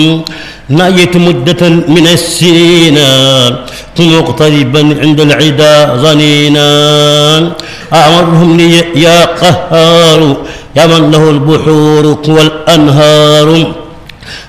نأيت مدة من السنين مقتربا عند العدا ظنينا أعمرهم لي يا قهار يا من له البحور والأنهار